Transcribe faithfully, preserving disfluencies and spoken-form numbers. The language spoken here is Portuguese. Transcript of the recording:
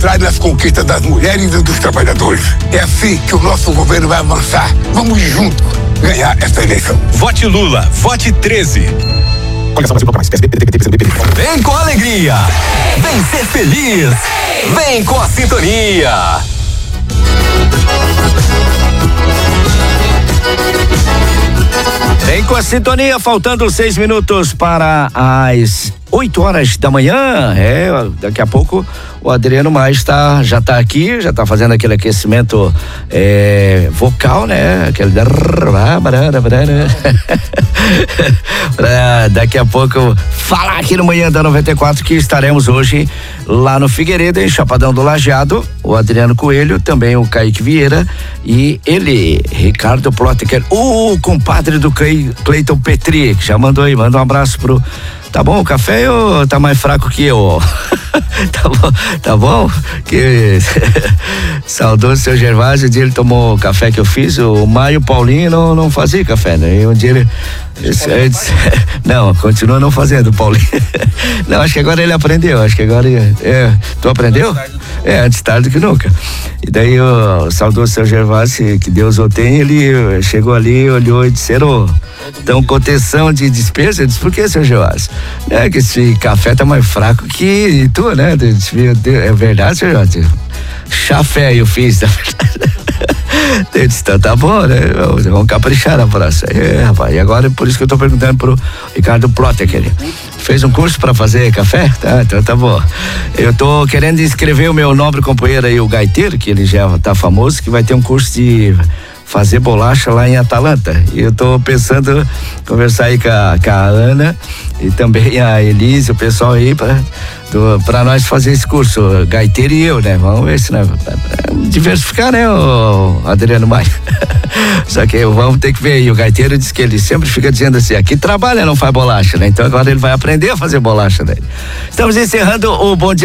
Traz nas conquistas das mulheres e dos trabalhadores. É assim que o nosso governo vai avançar. Vamos juntos ganhar essa eleição. Vote Lula, vote treze. Vem com alegria, vem ser feliz, vem com a sintonia. Vem com a sintonia, faltando seis minutos para as oito horas da manhã. É, daqui a pouco o Adriano Mais tá, já tá aqui, já tá fazendo aquele aquecimento é, vocal, né? Aquele pra daqui a pouco falar aqui no Manhã da noventa e quatro que estaremos hoje lá no Figueiredo, em Chapadão do Lajeado, o Adriano Coelho, também o Kaique Vieira e ele, Ricardo Plotiker, o compadre do Cleiton Petri, que já mandou aí, manda um abraço pro. Tá bom o café ou tá mais fraco que eu? tá bom, tá bom? Que saudoso seu Gervásio, um dia ele tomou o café que eu fiz, o Maio Paulinho não, não fazia café, né? E um dia ele, ele disse, não, continua não fazendo, Paulinho. Não, acho que agora ele aprendeu, acho que agora, é, tu aprendeu? É, antes tarde do que nunca. E daí o, o saudoso seu Gervásio, que Deus o tem, ele chegou ali, olhou e disse, ô, então contenção de despesa, eu disse, por que, seu Gervásio? É que esse café tá mais fraco que tu, né? É verdade, seu Gervásio? Chafé eu fiz, na verdade. Eu disse, então tá bom, né? Vamos caprichar na próxima. É, rapaz, e agora por isso que eu tô perguntando pro Ricardo Plota, que ele fez um curso pra fazer café? Tá, então tá bom. Eu tô querendo inscrever o meu nobre companheiro aí, o Gaiteiro, que ele já tá famoso, que vai ter um curso de fazer bolacha lá em Atalanta. E eu tô pensando conversar aí com a, com a Ana e também a Elise, o pessoal aí pra, do, pra nós fazer esse curso, Gaiteiro e eu, né? Vamos ver se, né? Diversificar, né, o Adriano Maia. Só que vamos ter que ver aí, o Gaiteiro diz que ele sempre fica dizendo assim, aqui trabalha, não faz bolacha, né? Então agora ele vai aprender a fazer bolacha, né? Estamos encerrando o Bom Dia